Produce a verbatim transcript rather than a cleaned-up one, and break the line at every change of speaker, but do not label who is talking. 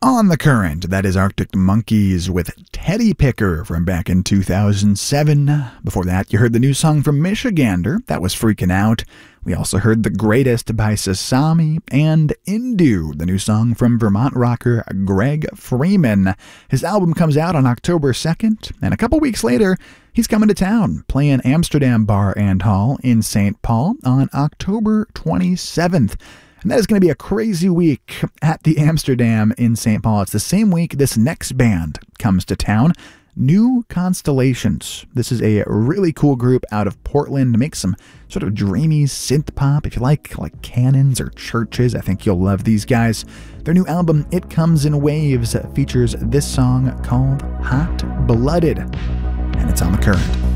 On the Current, that is Arctic Monkeys with Teddy Picker from back in two thousand seven. Before that, you heard the new song from Michigander, that was Freaking Out. We also heard The Greatest by Sasami and Indu, the new song from Vermont rocker Greg Freeman. His album comes out on October second, and a couple weeks later, he's coming to town, playing Amsterdam Bar and Hall in Saint Paul on October twenty-seventh. And that is going to be a crazy week at the Amsterdam in Saint Paul. It's the same week this next band comes to town, New Constellations. This is a really cool group out of Portland. Makes some sort of dreamy synth pop. If you like like cannons or churches, I think you'll love these guys. Their new album, It Comes in Waves, features this song called Hot Blooded. And it's on the Current.